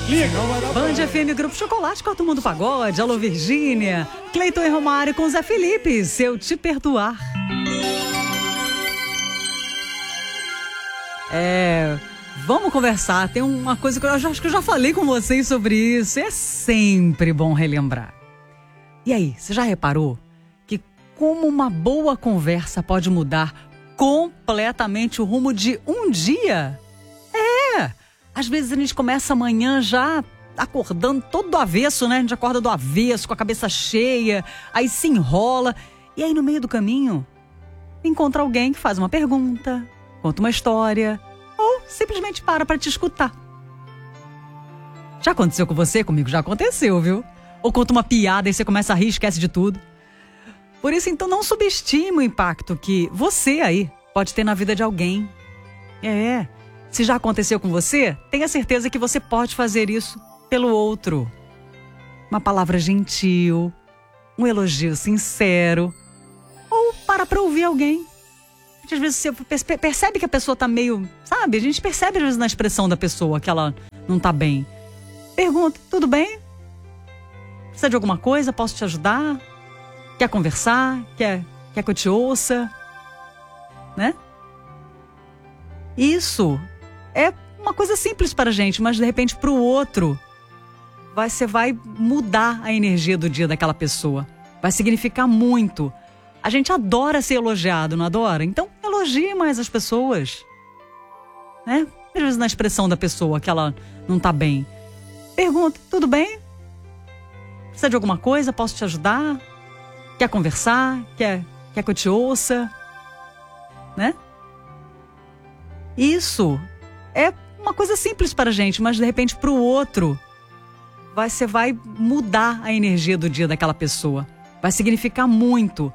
Band FM, Grupo Chocolate, Corta o Mundo Pagode, alô Virgínia, Cleiton e Romário com Zé Felipe, Se Eu Te Perdoar. Vamos conversar, tem uma coisa que eu acho que eu já falei com vocês sobre isso, é sempre bom relembrar. E aí, você já reparou que como uma boa conversa pode mudar completamente o rumo de um dia? Às vezes a gente começa amanhã já acordando todo do avesso, né? A gente acorda do avesso, com a cabeça cheia, aí se enrola. E aí no meio do caminho, encontra alguém que faz uma pergunta, conta uma história, ou simplesmente para te escutar. Já aconteceu com você? Comigo já aconteceu, viu? Ou conta uma piada e você começa a rir e esquece de tudo. Por isso, então, não subestime o impacto que você aí pode ter na vida de alguém. Se já aconteceu com você, tenha certeza que você pode fazer isso pelo outro. Uma palavra gentil, um elogio sincero, ou para ouvir alguém. Às vezes você percebe que a pessoa tá meio, sabe? A gente percebe às vezes na expressão da pessoa que ela não tá bem. Pergunta, tudo bem? Precisa de alguma coisa? Posso te ajudar? Quer conversar? Quer que eu te ouça? Né? Isso é uma coisa simples para a gente, mas de repente para o outro você vai mudar a energia do dia daquela pessoa. Vai significar muito. A gente adora ser elogiado, não adora? Então elogie mais as pessoas. Né? Às vezes na expressão da pessoa que ela não tá bem. Pergunta, tudo bem? Precisa de alguma coisa? Posso te ajudar? Quer conversar? Quer que eu te ouça? Né? Isso é uma coisa simples para a gente, mas de repente para o outro você vai mudar a energia do dia daquela pessoa. Vai significar muito.